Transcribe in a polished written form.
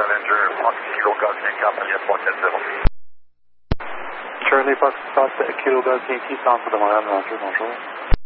Challenger, Fox Kilo Golf Yankee, Appel 340. Charlie Fox, Kilo Golf Yankee, centre de Montréal, Roger, bonjour.